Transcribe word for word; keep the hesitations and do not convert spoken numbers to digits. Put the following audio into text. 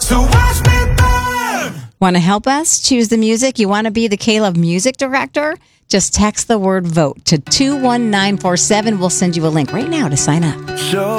So watch me burn. Want to help us choose the music? You want to be the K-Love music director? Just text the word vote to two one nine four seven. We'll send you a link right now to sign up. Show